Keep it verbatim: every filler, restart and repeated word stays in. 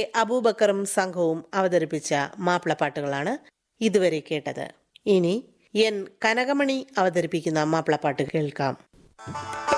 അബൂബക്കറും സംഘവും അവതരിപ്പിച്ച മാപ്പിളപ്പാട്ടുകളാണ് ഇതുവരെ കേട്ടത്. ഇനി എൻ കനകമണി അവതരിപ്പിക്കുന്ന മാപ്പിളപ്പാട്ട് കേൾക്കാം.